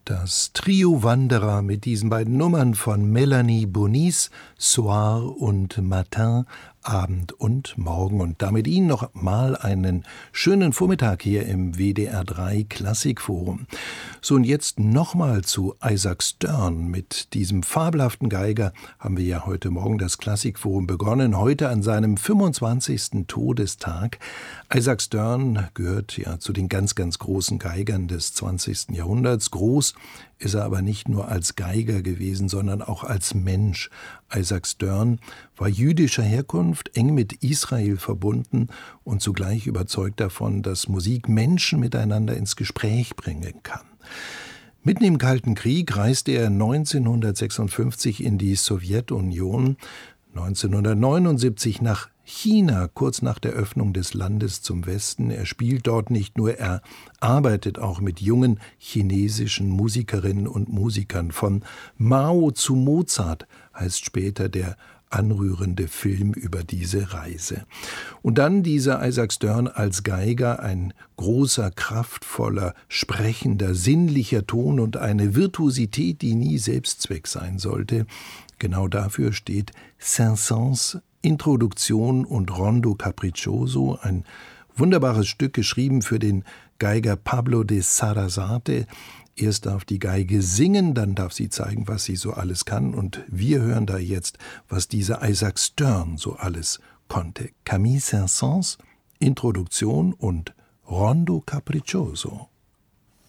Das Trio Wanderer mit diesen beiden Nummern von Melanie Bonis, Soir und Matin, Abend und Morgen. Und damit Ihnen noch mal einen schönen Vormittag hier im WDR 3 Klassikforum. So, und jetzt nochmal zu Isaac Stern. Mit diesem fabelhaften Geiger haben wir ja heute Morgen das Klassikforum begonnen. Heute an seinem 25. Todestag. Isaac Stern gehört ja zu den ganz, ganz großen Geigern des 20. Jahrhunderts. Groß ist er aber nicht nur als Geiger gewesen, sondern auch als Mensch. Isaac Stern war jüdischer Herkunft, eng mit Israel verbunden und zugleich überzeugt davon, dass Musik Menschen miteinander ins Gespräch bringen kann. Mitten im Kalten Krieg reiste er 1956 in die Sowjetunion, 1979 nach China, kurz nach der Öffnung des Landes zum Westen. Er spielt dort nicht nur, er arbeitet auch mit jungen chinesischen Musikerinnen und Musikern. Von Mao zu Mozart heißt später der anrührende Film über diese Reise. Und dann dieser Isaac Stern als Geiger, ein großer, kraftvoller, sprechender, sinnlicher Ton und eine Virtuosität, die nie Selbstzweck sein sollte. Genau dafür steht Saint-Saëns Introduktion und Rondo Capriccioso, ein wunderbares Stück geschrieben für den Geiger Pablo de Sarasate. Erst darf die Geige singen, dann darf sie zeigen, was sie so alles kann. Und wir hören da jetzt, was dieser Isaac Stern so alles konnte. Camille Saint-Saëns, Introduktion und Rondo Capriccioso.